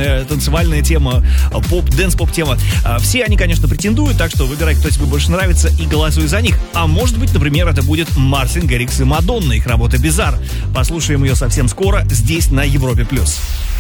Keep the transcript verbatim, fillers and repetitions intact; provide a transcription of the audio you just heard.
электронная, танцевальная тема, поп, дэнс-поп тема. Все они, конечно, претендуют, так что выбирай, кто тебе больше нравится, и голосуй за них. А может быть, например, это будет Мартин Гаррикс и Мадонна, их работа «Bizarre». Послушаем ее совсем скоро здесь, на Европе+.